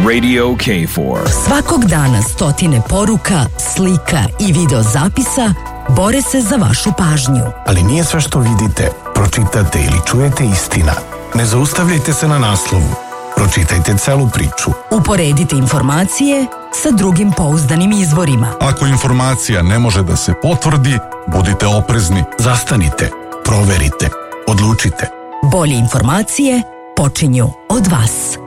Radio K4. Svakog dana stotine poruka, slika i video zapisa bore se za vašu pažnju. Ali nije sve što vidite, pročitate ili čujete istina. Ne zaustavljajte se na naslovu. Pročitajte celu priču. Uporedite informacije sa drugim pouzdanim izvorima. Ako informacija ne može da se potvrdi, budite oprezni. Zastanite, proverite, odlučite. Bolje informacije počinju od vas.